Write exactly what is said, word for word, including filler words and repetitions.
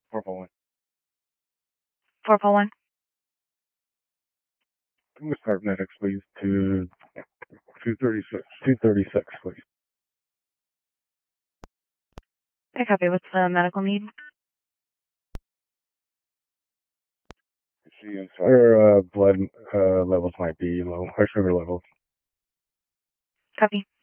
four four one. four four one. With cybernetics, please, to two thirty-six, two thirty-six, please. I copy. What's the medical need? She is, her uh, blood uh, levels might be low, her sugar levels. Copy.